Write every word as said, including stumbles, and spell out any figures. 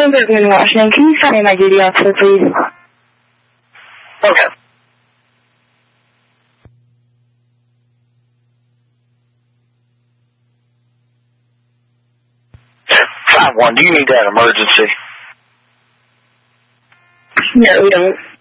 John Bergman, Washington. Can you stop me my duty officer, please? Okay. five one, do you need that emergency? No, we don't.